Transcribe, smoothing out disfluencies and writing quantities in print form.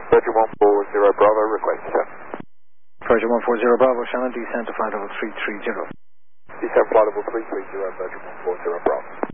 Belgium 140 Bravo, request descent. Belgium 140 Bravo, Shannon, descend to flight level 330. Descend flight level 330, Belgium 140 Bravo.